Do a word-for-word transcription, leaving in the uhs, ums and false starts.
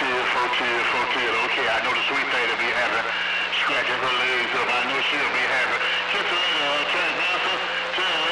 chill, four chill, four chill. Okay, I know the sweet thing to be having, scratching her legs up. I know she'll be having just a little uh, transversal, just